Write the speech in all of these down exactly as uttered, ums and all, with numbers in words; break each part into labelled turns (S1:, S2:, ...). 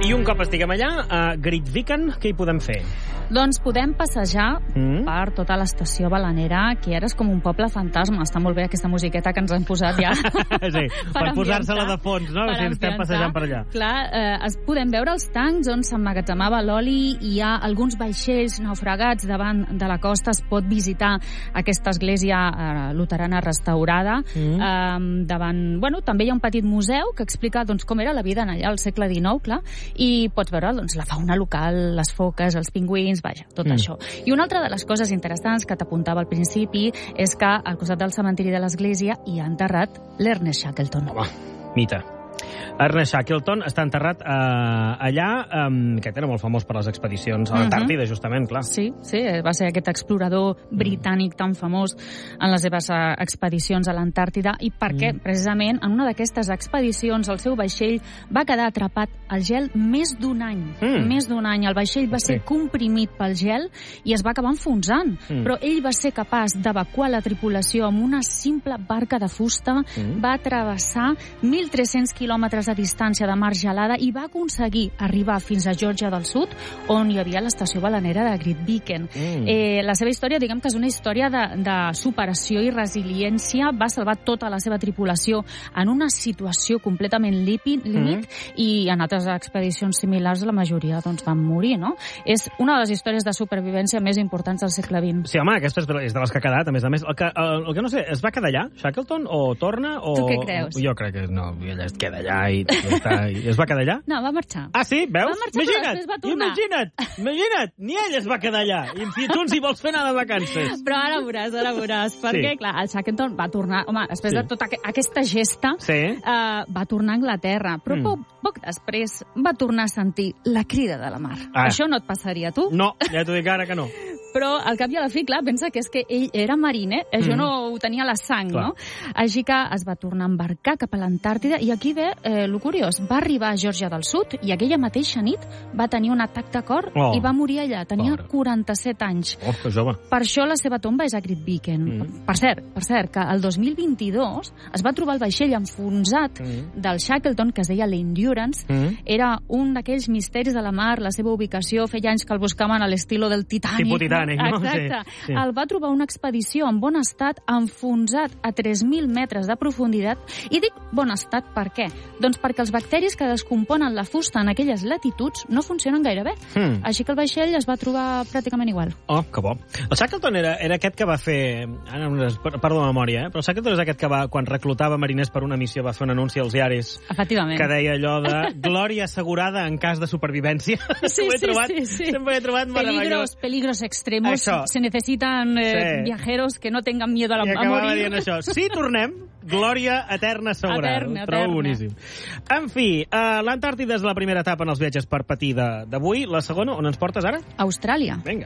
S1: I un cop estiguem allà, a Grytviken, què hi podem fer?
S2: Doncs podem passejar
S1: Mm.
S2: per tota l'estació balanera, que ara és com un poble fantasma. Està molt bé aquesta musiqueta que ens han posat ja.
S1: Sí, per
S2: ambientar.
S1: posar-se-la de fons, no?
S2: Per
S1: Si estem
S2: ambientar.
S1: passejant per allà.
S2: Clar, eh, es podem veure els tancs on s'emmagatzemava l'oli, hi ha alguns vaixells naufragats davant de la costa, es pot visitar aquesta església eh, luterana restaurada.
S1: Mm.
S2: Eh, davant, bueno, també hi ha un petit museu que explica doncs, com era la vida en allà al segle dinou, clar, i pots veure doncs, la fauna local, les foques, els pingüins, vaja, tot
S1: Mm.
S2: això. I una altra de les coses interessants que t'apuntava al principi és que al costat del cementiri de l'església hi ha enterrat l'Ernest Shackleton.
S1: Home, mita. Ernest Shackleton està enterrat eh, allà, eh, aquest era molt famós per les expedicions a l'Antàrtida, justament, clar.
S2: Sí, sí, va ser aquest explorador britànic tan famós en les seves eh, expedicions a l'Antàrtida, i perquè, precisament, en una d'aquestes expedicions el seu vaixell va quedar atrapat al gel més d'un any.
S1: Mm.
S2: Més d'un any. El vaixell va ser
S1: Sí.
S2: comprimit pel gel i es va acabar enfonsant.
S1: Mm.
S2: Però ell va ser capaç d'evacuar la tripulació amb una simple barca de fusta,
S1: Mm.
S2: va travessar mil tres-cents quilòmetres de distància de mar gelada i va aconseguir arribar fins a Geòrgia del Sud, on hi havia l'estació balanera de Grytviken.
S1: Mm.
S2: Eh, la seva història, diguem que és una història de, de superació i resiliència. Va salvar tota la seva tripulació en una situació completament límit, límit
S1: Mm.
S2: i en altres expedicions similars la majoria doncs, van morir, no? És una de les històries de supervivència més importants del segle vint.
S1: Sí, home, aquesta és de, és de les que ha quedat, a més a més. El que, el, el que no sé, es va quedar allà, Shackleton, o torna, o...
S2: Tu què creus?
S1: Jo crec que no, ella es queda allà i, i, està, i es va quedar allà.
S2: No, va marxar.
S1: Ah, sí? Veus?
S2: Va marxar, però
S1: imagina't,
S2: després va tornar.
S1: imagina't, imagina't, ni ell es va quedar allà. I si tu ens hi vols fer anar de vacances.
S2: Però ara veuràs, ara veuràs, perquè,
S1: Sí.
S2: clar, el Shackleton va tornar, home, després
S1: Sí.
S2: de tota aqu aquesta gesta,
S1: Sí.
S2: eh, va tornar a Anglaterra, però
S1: Mm.
S2: poc, poc després va tornar a sentir la crida de la mar.
S1: Ah.
S2: Això no et passaria a tu?
S1: No, ja t'ho dic ara que no.
S2: Però al cap i a la fi, clar, pensa que és que ell era mariner, això
S1: Mhm.
S2: no ho tenia a la sang,
S1: Clar.
S2: no? Així que es va tornar a embarcar cap a l'Antàrtida i aquí ve eh, lo curiós, va arribar a Geòrgia del Sud i aquella mateixa nit va tenir un atac de cor
S1: Oh.
S2: i va morir allà, tenia
S1: Pobre.
S2: quaranta-set anys.
S1: Oh, que jove.
S2: Per això la seva tomba és a Grytviken.
S1: Mm.
S2: Per cert, per cert, que el dos mil vint-i-dos es va trobar el vaixell enfonsat
S1: Mm.
S2: del Shackleton, que es deia l'Endurance.
S1: Mm.
S2: Era un d'aquells misteris de la mar, la seva ubicació, feia anys que el buscaven a l'estilo del Titanic.
S1: Tipus Titanic, no?
S2: Exacte.
S1: Sí, sí.
S2: El va trobar una expedició en bon estat, enfonsat a tres mil metres de profunditat. I dic bon estat per què? Doncs perquè els bacteris que descomponen la fusta en aquelles latituds no funcionen gaire bé.
S1: Mm.
S2: Així que el vaixell es va trobar pràcticament igual.
S1: Oh, que bo. El Shackleton era, era aquest que va fer... Ara no es- perdo la memòria, eh? Però el Shackleton és aquest que va, quan reclutava mariners per una missió, va fer un anunci als diaris
S2: Efectivament.
S1: que deia allò de glòria assegurada en cas de supervivència.
S2: Sí,
S1: Ho he
S2: sí,
S1: trobat,
S2: sí, sí.
S1: sempre he trobat
S2: Peligros,
S1: meravellós.
S2: peligros extremos.
S1: Això.
S2: Se necesitan eh,
S1: Sí.
S2: viajeros que no tengan miedo a, la,
S1: I
S2: a
S1: acabava
S2: morir.
S1: dient això. Si tornem, glòria eterna assegurada.
S2: Eterna,
S1: Ho trobo
S2: eterna.
S1: boníssim. En fi, uh, l'Antàrtida és la primera etapa en els viatges per patir de- d'avui. La segona, on ens portes ara?
S2: Austràlia.
S1: Vinga.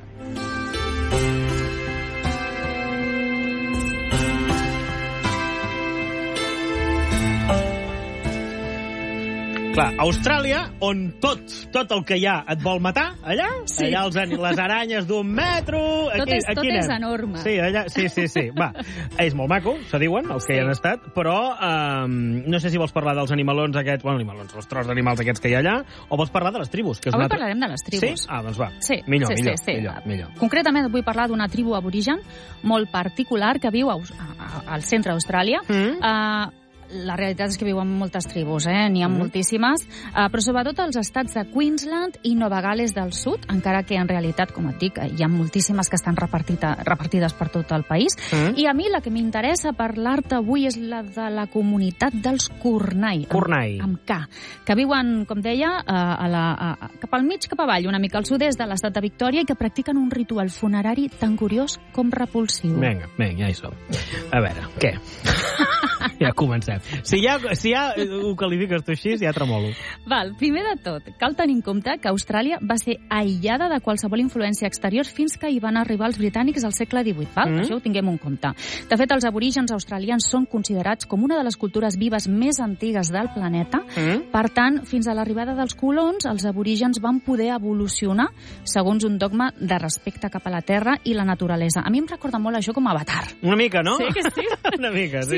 S1: Clar, Austràlia, on tot, tot el que hi ha et vol matar, allà,
S2: Sí.
S1: allà els, ani- les aranyes d'un metro... Aquí,
S2: Tot és- tot
S1: aquí
S2: és
S1: anem.
S2: enorme.
S1: Sí, allà, sí, sí, sí. Va, és molt maco, se diuen, els que
S2: Sí.
S1: hi han estat, però um, no sé si vols parlar dels animalons aquests, bueno, animalons, els tros d'animals aquests que hi ha allà, o vols parlar de les tribus? Que és
S2: Avui
S1: una altra-
S2: parlarem de les tribus.
S1: Sí? Ah, doncs va.
S2: Sí,
S1: millor,
S2: sí,
S1: millor,
S2: sí, sí.
S1: millor, millor.
S2: Concretament vull parlar d'una tribu aborigen molt particular que viu a, a, al centre d'Austràlia.
S1: Mm.
S2: Uh, la realitat és que viuen moltes tribus, eh? N'hi ha
S1: Mm.
S2: moltíssimes, uh, però sobretot als estats de Queensland i Nova Gales del Sud, encara que en realitat, com et dic, hi ha moltíssimes que estan repartida, repartides per tot el país.
S1: Mm.
S2: I a mi la que m'interessa parlar-te avui és la de la comunitat dels Kurnai.
S1: Kurnai.
S2: Amb, amb K, que viuen, com deia, a, a la, a, cap al mig, cap avall, una mica al sud-est de l'estat de Victòria, i que practiquen un ritual funerari tan curiós com repulsiu.
S1: Vinga, vinga, ja hi som. A veure, què? Ja comencem. Si ja, si ja ho qualifiques tu així, ja tremolo.
S2: Val, primer de tot, cal tenir en compte que Austràlia va ser aïllada de qualsevol influència exterior fins que hi van arribar els britànics al segle divuit. Val?
S1: Mm.
S2: Això ho tinguem en compte. De fet, els aborígens australians són considerats com una de les cultures vives més antigues del planeta.
S1: Mm.
S2: Per tant, fins a l'arribada dels colons, els aborígens van poder evolucionar segons un dogma de respecte cap a la terra i la naturalesa. A mi em recorda molt això com Avatar.
S1: Una mica, no?
S2: Sí que sí.
S1: Una mica, sí.
S2: Sí,
S1: sí,
S2: m'agrada,
S1: sí.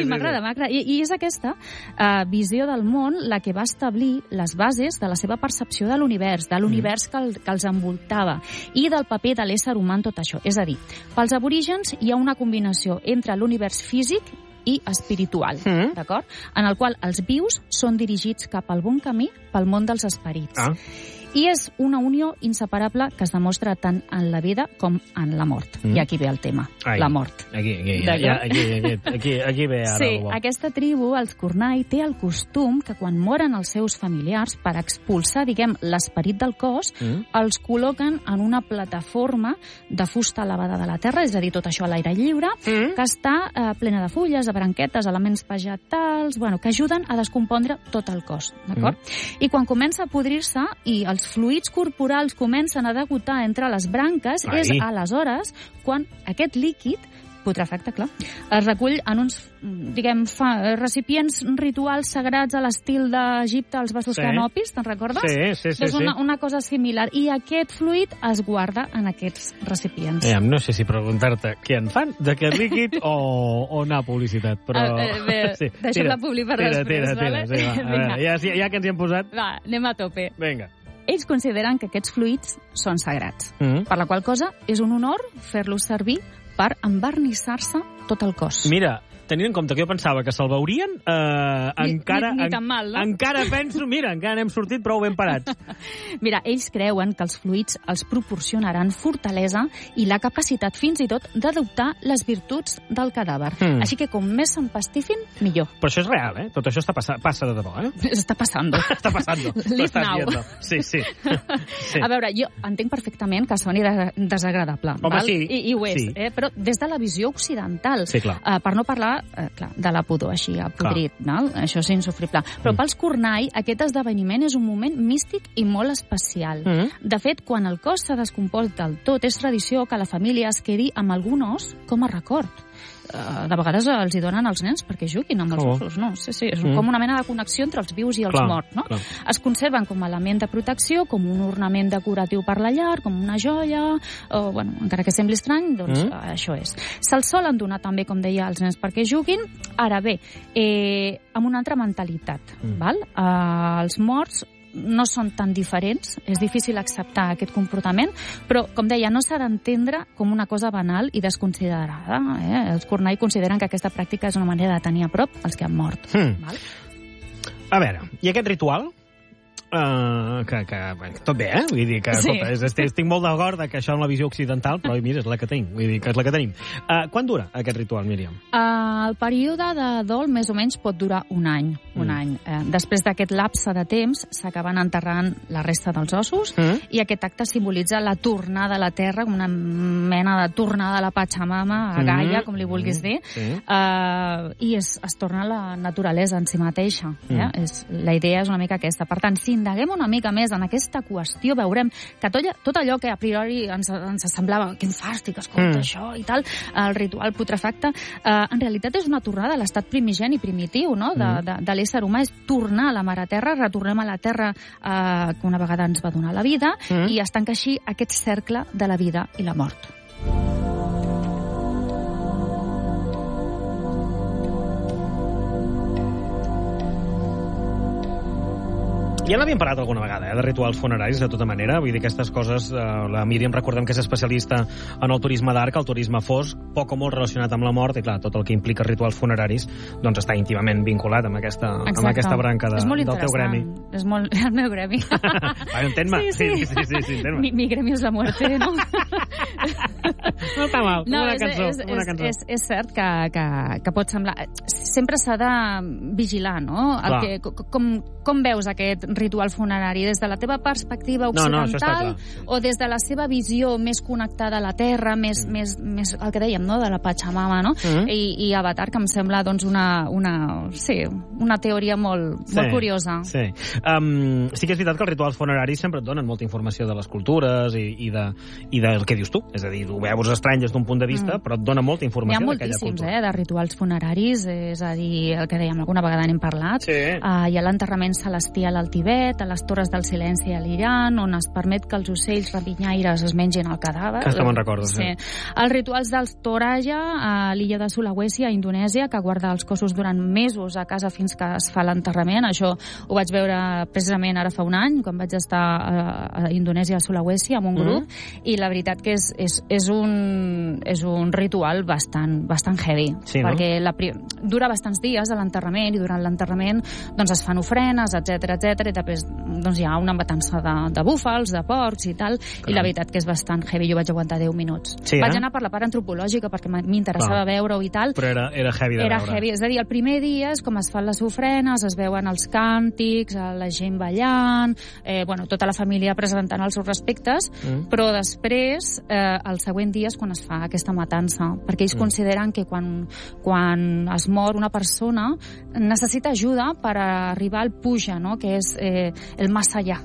S2: macra. I, i és aquesta uh, visió del món la que va establir les bases de la seva percepció de l'univers, de l'univers que, el, que els envoltava i del paper de l'ésser humà en tot això. És a dir, pels aborígens hi ha una combinació entre l'univers físic i espiritual, mm. d'acord? En el qual els vius són dirigits cap al bon camí pel món dels esperits. Ah. I és una unió inseparable que es demostra tant en la vida com en la mort. Mm. I aquí ve el tema, Ai, la mort.
S1: Aquí, aquí, ja, ja, aquí, aquí, aquí, aquí ve ara
S2: sí,
S1: el bo.
S2: Aquesta tribu, els Kurnai, té el costum que quan moren els seus familiars, per expulsar, diguem, l'esperit del cos, mm. els col·loquen en una plataforma de fusta elevada de la terra, és a dir, tot això a l'aire lliure, mm. que està eh, plena de fulles, de branquetes, elements vegetals, bueno, que ajuden a descompondre tot el cos, d'acord? Mm. I quan comença a podrir-se i el els fluids corporals comencen a degotar entre les branques, Ai. és aleshores quan aquest líquid putrefacte, clar, es recull en uns, diguem, fa, recipients rituals sagrats a l'estil d'Egipte, els vasos sí. canopis, te'n recordes?
S1: Sí, sí, sí.
S2: És una, una cosa similar. I aquest fluid es guarda en aquests recipients.
S1: Eh, no sé si preguntar-te què en fan d'aquest líquid o, o anar a publicitat, però...
S2: Eh, bé, sí, deixem tira, la publi per
S1: tira,
S2: després,
S1: tira, tira,
S2: vale?
S1: Sí, va, a veure, ja, ja que ens hi hem posat...
S2: Va, anem a tope.
S1: Vinga.
S2: Ells consideren que aquests fluids són sagrats,
S1: mm-hmm.
S2: per la qual cosa és un honor fer-los servir per envernissar-se tot el cos.
S1: Mira, tenint en compte que jo pensava que se'l veurien, eh,
S2: ni,
S1: encara...
S2: Ni, ni tan mal, no?
S1: Encara penso, mira, encara n'hem sortit prou ben parats.
S2: Mira, ells creuen que els fluids els proporcionaran fortalesa i la capacitat fins i tot d'adoptar les virtuts del cadàver. Mm. Així que com més s'empastifin, millor.
S1: Però això és real, eh? Tot això està passa, passa de debò, eh?
S2: Està passando.
S1: Està passando.
S2: Live now.
S1: Dient, no? Sí, sí. sí.
S2: A veure, jo entenc perfectament que soni de desagradable.
S1: Home,
S2: val?
S1: sí.
S2: I, I ho és,
S1: sí.
S2: eh? Però des de la visió occidental,
S1: sí, clar.
S2: Uh, per no parlar Eh, clar, de la pudor així, a podrit, no? Això és insufrible. Però mm. pels Kurnai, aquest esdeveniment és un moment místic i molt especial. Mm. De fet, quan el cos s'ha descompost del tot, és tradició que la família es quedi amb algun os com a record. Uh, de vegades els hi donen als nens perquè juguin amb els oh. ossos, no? Sí, sí, és mm. com una mena de connexió entre els vius i els
S1: clar,
S2: morts, no?
S1: Clar.
S2: Es conserven com a element de protecció, com un ornament decoratiu per la llar, com una joia, o, bueno, encara que sembli estrany, doncs mm. uh, això és. Se'ls solen donar també, com deia, als nens perquè juguin, ara bé, eh, amb una altra mentalitat, mm. val? Uh, els morts no són tan diferents, és difícil acceptar aquest comportament, però, com deia, no s'ha d'entendre com una cosa banal i desconsiderada. Eh? Els Kurnai consideren que aquesta pràctica és una manera de tenir a prop els que han mort. Mm. Val?
S1: A veure, i aquest ritual? Uh, que, que bueno, tot bé, eh? Vull dir que, sí. escolta, estic, estic molt d'acord que això en la visió occidental, però mira, és la que tenim. Vull dir que és la que tenim. Uh, quan dura aquest ritual, Míriam?
S2: Uh, el període de dol més o menys pot durar un any. Un mm. any. Uh, després d'aquest lapse de temps s'acaben enterrant la resta dels ossos mm. i aquest acte simbolitza la tornada a la terra, una mena de tornada a la Pachamama, a Gaia, mm. com li vulguis dir, mm. uh, i es, es torna a la naturalesa en si mateixa. Eh? Mm. És, la idea és una mica aquesta. Per tant, si indaguem una mica més en aquesta qüestió, veurem que tot, tot allò que a priori ens, ens semblava quin fàstic, escolta, mm. això i tal, el ritual putrefacte, eh, en realitat és una tornada a l'estat primigeni, primitiu, no? de, mm. de, de l'ésser humà, és tornar a la mare terra, retornem a la terra eh, que una vegada ens va donar la vida, mm. i es tanca així aquest cercle de la vida i la mort.
S1: Ja n'havíem parlat alguna vegada, eh, de rituals funeraris, de tota manera. Vull dir, aquestes coses, eh, la Míriam recordem que és especialista en el turisme d'arc, el turisme fosc, poc o molt relacionat amb la mort, i clar, tot el que implica rituals funeraris, doncs està íntimament vinculat amb aquesta, amb aquesta branca de, del teu gremi.
S2: És molt el meu gremi.
S1: Va, entén-me. Sí, sí, sí, sí, sí, sí entén-me.
S2: Mi, mi gremi és la muerte, no?
S1: No està mal, no, una
S2: és,
S1: cançó.
S2: És,
S1: una cançó.
S2: És, és cert que, que, que pot semblar... Sempre s'ha de vigilar, no? El que, com, com veus aquest ritual funerari? Des de la teva perspectiva occidental, no, no, o des de la seva visió més connectada a la terra, més, mm. més, més el que dèiem, no? De la Pachamama, no? Mm. I, i Avatar, que em sembla doncs, una, una, sí, una teoria molt, sí, molt curiosa.
S1: Sí. Um, sí que és veritat que els rituals funeraris sempre et donen molta informació de les cultures i, i, de, i del que dius tu. És a dir, ho veus veus estrany des d'un punt de vista, mm. però et dona molta informació d'aquella cultura.
S2: N'hi ha moltíssims, eh, de rituals funeraris, és a dir, el que dèiem, alguna vegada n'hem parlat.
S1: Sí.
S2: Uh, hi ha l'enterrament celestial al Tibet, a les Torres del Silenci a l'Iran, on es permet que els ocells rapinyaires es mengin el cadàver.
S1: Que me'n recordo, sí.
S2: sí. Els rituals dels Toraja, a l'illa de Sulawesi, a Indonèsia, que guarda els cossos durant mesos a casa fins que es fa l'enterrament. Això ho vaig veure precisament ara fa un any, quan vaig estar a, a Indonèsia, a Sulawesi, amb un grup, mm. i la veritat que és, és, és, un, és un ritual bastant, bastant heavy,
S1: sí,
S2: perquè
S1: no?
S2: la, dura bastants dies a l'enterrament, i durant l'enterrament doncs, es fan ofrenes, etcètera etcètera, i després doncs, hi ha una matança de, de búfals, de porcs i tal, Caram. I la veritat que és bastant heavy. Jo vaig aguantar deu minuts.
S1: Sí,
S2: vaig
S1: eh?
S2: anar per la part antropològica, perquè m'interessava veure-ho i tal.
S1: Però era, era heavy de
S2: era
S1: veure.
S2: Heavy. És a dir, el primer dia és com es fan les ofrenes, es veuen els càntics, la gent ballant, eh, bueno, tota la família presentant els seus respectes, mm. però després, eh, el següent dia és quan es fa aquesta matança, perquè ells mm. consideren que quan, quan es mor una persona necessita ajuda per arribar al puja, no? Que és eh, el més allà.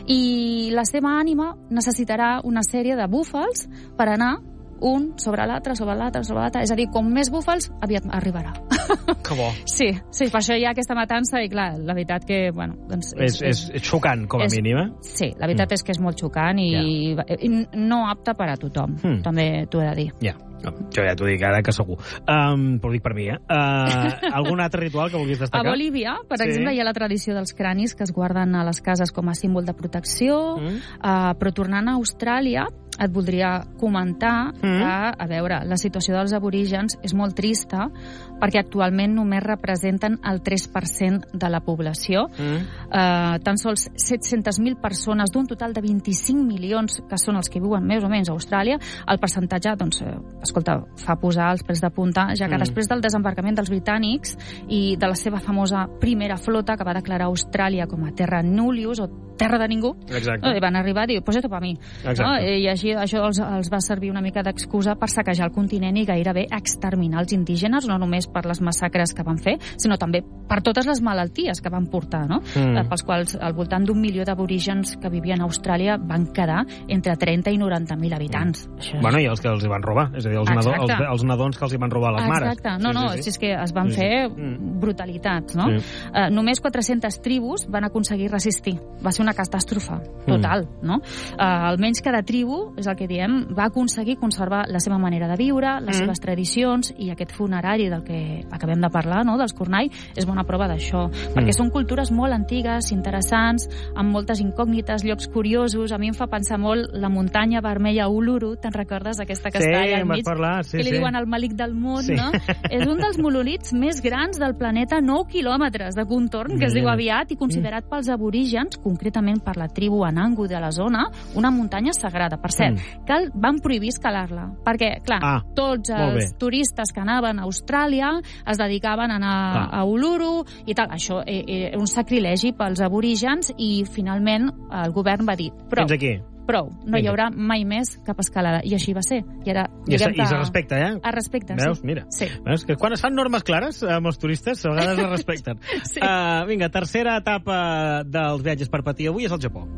S2: I la seva ànima necessitarà una sèrie de búfals per anar un sobre l'altre, sobre l'altre, sobre l'altre. És a dir, com més búfals, aviat arribarà.
S1: Que bo.
S2: Sí, sí, per això hi ha aquesta matança i, clar, la veritat que, bueno... Doncs
S1: és, és, és xocant, com a
S2: és,
S1: mínim, eh?
S2: Sí, la veritat mm. és que és molt xocant i, yeah. i no apte per a tothom, mm. també t'ho he de dir.
S1: Ja, yeah. No, jo ja t'ho dic ara que segur. Um, però ho dic per mi, eh? Uh, algun altre ritual que vulguis destacar?
S2: A Bolívia, per sí. exemple, hi ha la tradició dels cranis que es guarden a les cases com a símbol de protecció, mm. uh, però tornant a Austràlia, et voldria comentar mm. que, a veure, la situació dels aborígens és molt trista perquè actualment només representen el tres per cent de la població. Mm. Uh, tan sols set-centes mil persones d'un total de vint-i-cinc milions, que són els que viuen més o menys a Austràlia. El percentatge, doncs, eh, escolta, fa posar els pèls de punta, ja que mm. després del desembarcament dels britànics i de la seva famosa primera flota que va declarar Austràlia com a terra nullius o terra de ningú,
S1: exacte.
S2: Eh, van arribar a dir, pues esto pa mi. No? I així això els, els va servir una mica d'excusa per saquejar el continent i gairebé exterminar els indígenes, no només per les massacres que van fer, sinó també per totes les malalties que van portar, no? Mm. Eh, pels quals al voltant d'un milió d'aborígens que vivien a Austràlia van quedar entre trenta i noranta mil habitants. Mm. Això és...
S1: Bueno, i els que els hi van robar, és a dir, els, nadó, els, els nadons que els hi van robar a les
S2: Exacte.
S1: mares.
S2: Exacte, no, sí, no, sí, sí. Si és que es van sí, fer sí. brutalitats, no? Sí. Eh, només quatre-centes tribus van aconseguir resistir. Va ser una catàstrofe total, mm. no? Uh, almenys cada tribu, és el que diem, va aconseguir conservar la seva manera de viure, les mm. seves tradicions, i aquest funerari del que acabem de parlar, no?, dels Kurnai, és bona prova d'això, mm. perquè són cultures molt antigues, interessants, amb moltes incògnites, llocs curiosos. A mi em fa pensar molt la muntanya vermella Uluru, te'n recordes d'aquesta que
S1: sí,
S2: està allà al mig?
S1: Parlar, sí,
S2: que li
S1: sí.
S2: diuen el Malik del món,
S1: sí.
S2: no? És un dels monolits més grans del planeta, nou quilòmetres de contorn, que es diu aviat, i considerat pels aborígens, concretament per la tribu Anangu de la zona, una muntanya sagrada. Per cert, mm. que van prohibir escalar-la, perquè, clar, ah, tots els turistes que anaven a Austràlia es dedicaven a anar ah. a Uluru i tal. Això era un sacrilegi pels aborígens i, finalment, el govern va dir prou.
S1: Fins aquí.
S2: Prou, no Vinga. Hi haurà mai més cap escalada. I així va ser. I, ara,
S1: I, es, i es respecta, eh?
S2: Es respecta,
S1: Veus?
S2: sí.
S1: Mira.
S2: Sí.
S1: Veus? Que quan es fan normes clares amb els turistes, a vegades es respecten. sí. uh, vinga, tercera etapa dels viatges per patir avui és el Japó.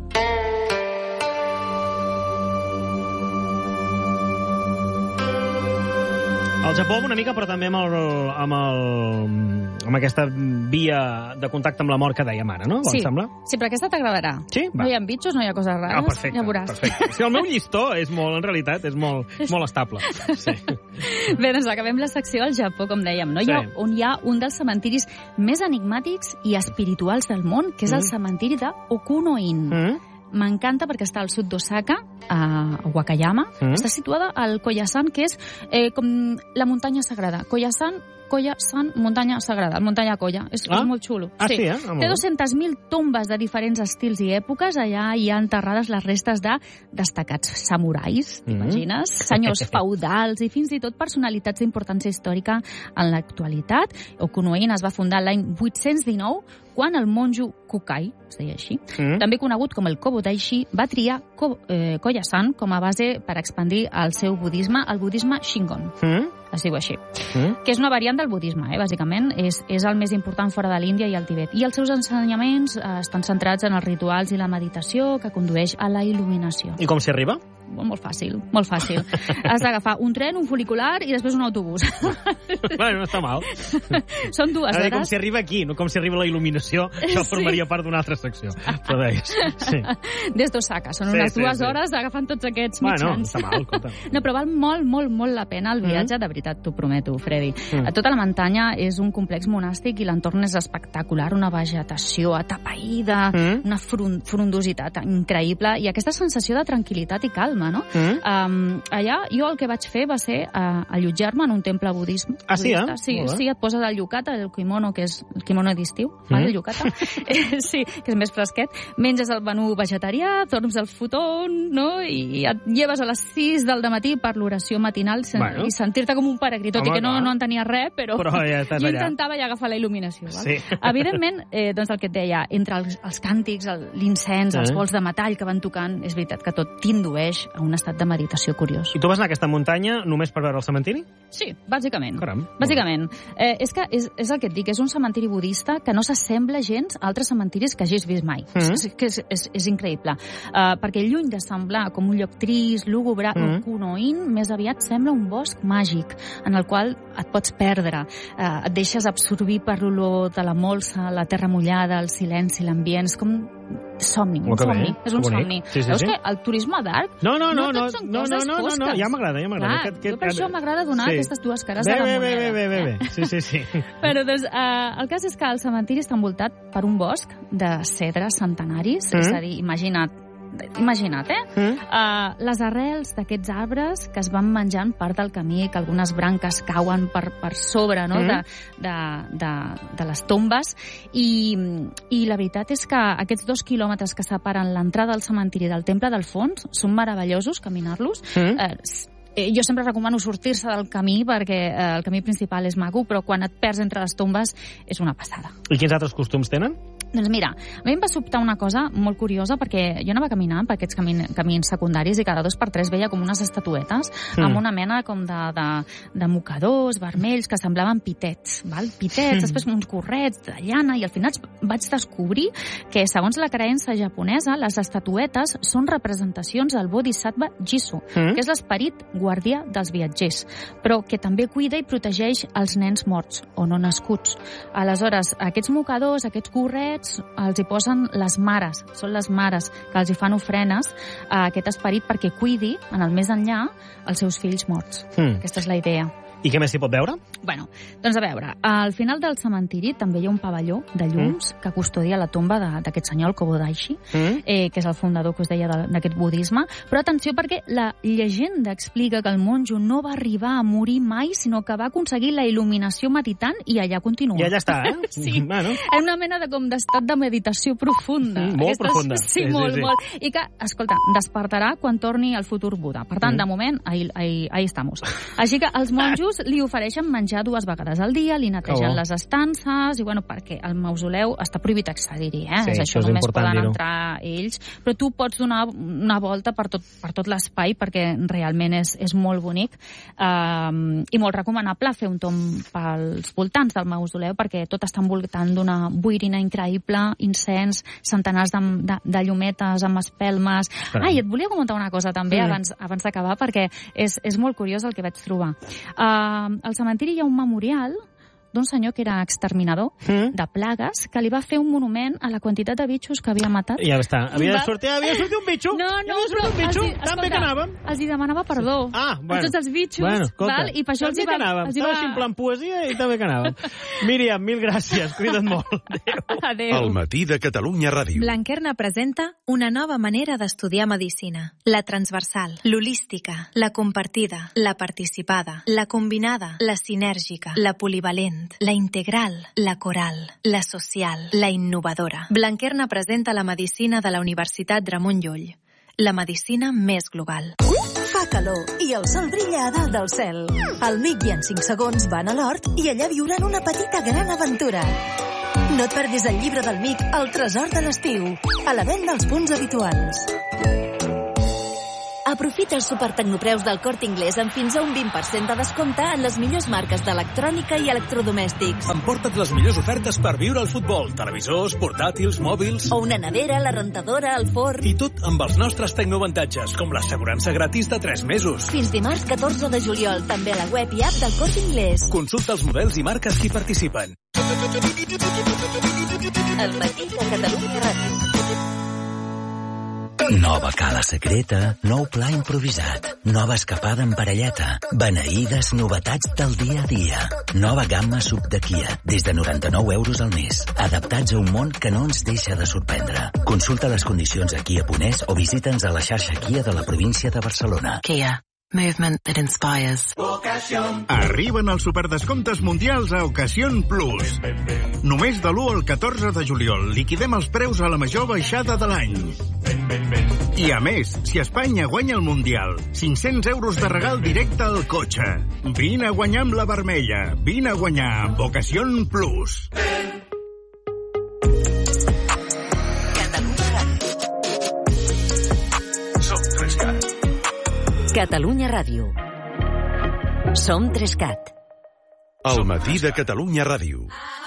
S1: El Japó una mica, però també amb, el, amb, el, amb aquesta via de contacte amb la mort que dèiem ara, no?
S2: Sí,
S1: sembla?
S2: Sí, però aquesta t'agradarà.
S1: Sí? Va.
S2: No hi ha bitxos, no hi ha coses rares.
S1: Ah, perfecte,
S2: ja veuràs.
S1: perfecte. Sí, el meu llistó és molt, en realitat, és molt, molt estable. Sí.
S2: Bé, doncs acabem la secció al Japó, com dèiem, no? Sí. Hi ha, on hi ha un dels cementiris més enigmàtics i espirituals del món, que és mm. el cementiri de Okuno-in. Mm. M'encanta perquè està al sud d'Osaka, a Wakayama. Mm. Està situada al Koyasan, que és eh, com la muntanya sagrada. Koyasan, Koyasan, muntanya sagrada, muntanya Koya. És, ah? és molt xulo.
S1: Ah, sí, sí eh? Ah,
S2: té dues-centes mil tombes de diferents estils i èpoques. Allà hi ha enterrades les restes de destacats samurais, t'imagines? Mm. Senyors feudals i fins i tot personalitats d'importància històrica en l'actualitat. Okuno-in es va fundar l'any vuit-cents dinou, quan el monjo Kukai, es deia així, mm. també conegut com el Kobodaishi, va triar Ko, eh, Koyasan com a base per expandir el seu budisme, el budisme Shingon. Mm. Es diu així. Mm. Que és una variant del budisme, eh, bàsicament. És, és el més important fora de l'Índia i el Tibet. I els seus ensenyaments eh, estan centrats en els rituals i la meditació que condueix a la il·luminació.
S1: I com s'hi arriba?
S2: molt fàcil, molt fàcil. Has d'agafar un tren, un funicular i després un autobús.
S1: Bueno, no està mal.
S2: Són dues
S1: hores.
S2: hores.
S1: Com si arriba aquí, no com si arriba la il·luminació, això formaria part d'una altra secció. Però deies, sí.
S2: Des d'Osaka, són unes sí, dues sí, hores sí. agafant tots aquests mitjans.
S1: Bueno, està mal, escolta.
S2: No, però val molt, molt, molt la pena el viatge, mm. de veritat, t'ho prometo, Freddy. Mm. Tota la muntanya és un complex monàstic i l'entorn és espectacular, una vegetació atapeïda, mm. una front frondositat increïble i aquesta sensació de tranquil·litat i calma, no? Mm. Um, allà jo el que vaig fer va ser uh, allotjar-me en un temple budisme.
S1: Ah, sí, eh?
S2: Sí, sí, et poses el yukata, el kimono, que és el kimono d'estiu, mm. val, el yukata, sí, que és més fresquet, menges el menú vegetarià, dorms el futon, no? I et lleves a les sis del dematí per l'oració matinal bueno. i sentir-te com un peregrí, tot Home, i que no, no entenia res, però, però ja jo allà. intentava ja agafar la il·luminació. Val? Sí. Evidentment, eh, doncs el que et deia, entre els, els càntics, l'incens, els bols de metall que van tocant, és veritat que tot t'indueix a un estat de meditació curiós.
S1: I tu vas anar a aquesta muntanya només per veure el cementiri?
S2: Sí, bàsicament.
S1: Caram.
S2: Bàsicament. Eh, és que és, és el que et dic, és un cementiri budista que no s'assembla gens a altres cementiris que hagis vist mai. Mm. És, és, és, és increïble. Uh, perquè lluny de semblar com un lloc trist, lúgubre mm. o cunoïn, més aviat sembla un bosc màgic en el qual et pots perdre. Uh, et deixes absorbir per l'olor de la molsa, la terra mullada, el silenci, l'ambient. És com somni, un somni. És un
S1: bonic.
S2: somni.
S1: Sí, sí,
S2: Veus
S1: sí.
S2: que el turisme dark
S1: no, no, no,
S2: no,
S1: no, no, no, no, no, no, ja m'agrada, ja m'agrada.
S2: Clar, jo per això m'agrada donar sí. aquestes dues cares
S1: bé,
S2: de la
S1: bé,
S2: moneda.
S1: Bé, bé, bé, bé, bé. Sí, sí, sí.
S2: Però, doncs, eh, el cas és que el cementiri està envoltat per un bosc de cedres centenaris, mm. és a dir, imagina't, Imagina't, eh? Mm. Uh, les arrels d'aquests arbres que es van menjant part del camí, que algunes branques cauen per, per sobre, no?, mm. de, de, de, de les tombes. I, I la veritat és que aquests dos quilòmetres que separen l'entrada al cementiri del temple del fons són meravellosos, caminar-los. Mm. Eh, Jo sempre recomano sortir-se del camí perquè eh, el camí principal és maco, però quan et perds entre les tombes és una passada.
S1: I quins altres costums tenen?
S2: Doncs mira, a mi em va sobtar una cosa molt curiosa perquè jo anava caminant per aquests camin, camins secundaris i cada dos per tres veia com unes estatuetes mm. amb una mena com de, de, de mocadors vermells que semblaven pitets, val? Pitets, mm. després uns correts de llana i al final vaig descobrir que segons la creença japonesa les estatuetes són representacions del Bodhisattva Jisu, mm. que és l'esperit guardià dels viatgers, però que també cuida i protegeix els nens morts o no nascuts. Aleshores, aquests mocadors, aquests correts els hi posen les mares, són les mares que els hi fan ofrenes a aquest esperit perquè cuidi en el més enllà els seus fills morts. Mm. Aquesta és la idea.
S1: I què més s'hi pot veure?
S2: Bueno, doncs a veure, al final del cementiri també hi ha un pavelló de llums mm. que custodia la tomba d'aquest senyor, el Kobodaishi, mm. eh, que és el fundador que us deia d'aquest budisme. Però atenció, perquè la llegenda explica que el monjo no va arribar a morir mai, sinó que va aconseguir la il·luminació meditant i allà continua.
S1: I allà està, eh?
S2: Sí,
S1: bueno.
S2: És una mena de com d'estat de meditació profunda.
S1: Mm, molt
S2: Aquestes,
S1: profunda.
S2: Sí, sí, molt, sí, sí. molt. I que, escolta, despertarà quan torni el futur Buda. Per tant, mm. de moment, ahí, ahí, ahí estamos. Així que els monjos li ofereixen menjar dues vegades al dia, li netegen oh. les estances, i bueno, perquè el mausoleu està prohibit accedir-hi, eh?
S1: Sí,
S2: és això,
S1: és
S2: només poden
S1: dir-ho.
S2: entrar ells, però tu pots donar una volta per tot, per tot l'espai, perquè realment és, és molt bonic, um, i molt recomanable fer un tomb pels voltants del mausoleu, perquè tot està envoltant d'una boirina increïble, incens, centenars de, de, de llumetes amb espelmes. Caram. Ai, et volia comentar una cosa també, mm. abans, abans d'acabar, perquè és, és molt curiós el que vaig trobar. Uh, al cementiri hi ha un memorial d'un senyor que era exterminador mm. de plagues, que li va fer un monument a la quantitat de bitxos que havia matat.
S1: Ja està. Havia de sortir, havia de sortir un bitxo.
S2: No, no,
S1: però un bitxo.
S2: Els,
S1: tan bé que anàvem.
S2: Els hi demanava perdó.
S1: Ah, bueno.
S2: A tots els bitxos.
S1: Bueno, escolta,
S2: val? I per això els hi va...
S1: Els hi va... Estava ximplant poesia i també que anàvem. Míriam, mil gràcies. Cuida't molt. Adéu.
S2: Adéu.
S3: El matí de Catalunya Ràdio.
S4: Blanquerna presenta una nova manera d'estudiar medicina. La transversal, l'holística, la compartida, la participada, la combinada, la sinèrgica, la polivalent, la integral, la coral, la social, la innovadora. Blanquerna presenta la medicina de la Universitat Ramon Llull. La medicina més global.
S5: Fa calor i el sol brilla a dalt del cel. El Mic i en cinc segons van a l'hort i allà viuran una petita gran aventura. No et perdis el llibre del Mic, El tresor de l'estiu, a la venda als punts habituals. Aprofita els supertecnopreus del Corte Inglés amb fins a un vint per cent de descompte en les millors marques d'electrònica i electrodomèstics.
S6: Emporta't les millors ofertes per viure al futbol, televisors, portàtils, mòbils...
S5: O una nevera, la rentadora, el forn...
S6: I tot amb els nostres tecnoavantatges, com l'assegurança gratis de tres mesos.
S5: Fins dimarts catorze de juliol, també a la web i app del Corte Inglés.
S6: Consulta els models i marques que hi participen.
S5: El matí de Catalunya Ràdio.
S7: Nova cala secreta, nou pla improvisat, nova escapada en parelleta, beneïdes novetats del dia a dia. Nova gamma sub de Kia, des de noranta-nou euros al mes. Adaptats a un món que no ens deixa de sorprendre. Consulta les condicions a Kia punt es o visita'ns a la xarxa Kia de la província de Barcelona.
S8: Kia. Movement that inspires.
S9: Arriben els superdescomptes mundials a Occasion Plus. Només de l'u al catorze de juliol liquidem els preus a la major baixada de l'any. I a més, si Espanya guanya el Mundial, cinc-cents euros de regal directe al cotxe. Vine a guanyar amb la vermella. Vine a guanyar amb Occasion Plus.
S5: Catalunya Ràdio. Som Trescat.
S3: El matí de Catalunya Ràdio.